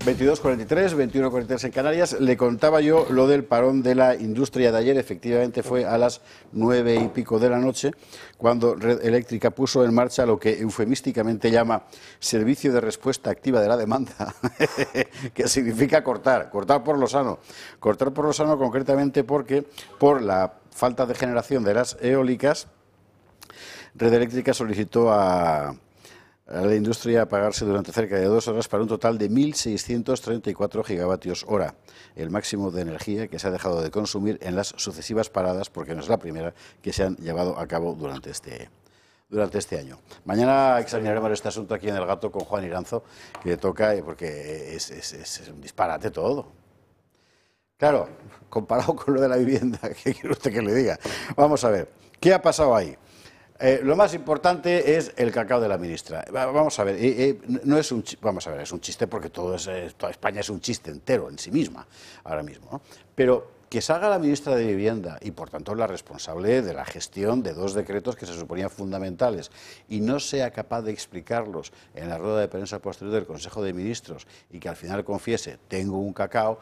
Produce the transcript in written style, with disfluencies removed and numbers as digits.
22:43, 21:43 en Canarias. Le contaba yo lo del parón de la industria de ayer. Efectivamente fue a las 9:00 de la noche cuando Red Eléctrica puso en marcha lo que eufemísticamente llama servicio de respuesta activa de la demanda, que significa cortar por lo sano. Cortar por lo sano concretamente porque por la falta de generación de las eólicas, Red Eléctrica solicitó a la industria pagarse durante cerca de 2 horas para un total de 1.634 gigavatios hora, el máximo de energía que se ha dejado de consumir en las sucesivas paradas, porque no es la primera que se han llevado a cabo durante este año. Mañana examinaremos este asunto aquí en El Gato con Juan Iranzo, que toca, porque es un disparate todo. Claro, comparado con lo de la vivienda, ¿qué quiere usted que le diga? Vamos a ver, ¿qué ha pasado ahí? Lo más importante es el cacao de la ministra. Vamos a ver, no es un vamos a ver, es un chiste porque toda España es un chiste entero en sí misma ahora mismo, ¿no? Pero que salga la ministra de Vivienda y por tanto la responsable de la gestión de 2 decretos que se suponían fundamentales y no sea capaz de explicarlos en la rueda de prensa posterior del Consejo de Ministros y que al final confiese, tengo un cacao,